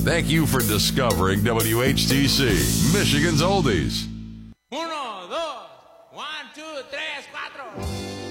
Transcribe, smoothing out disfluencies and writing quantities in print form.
Thank you for discovering WHTC, Michigan's Oldies. Uno, dos, 1, 2, 3, 4.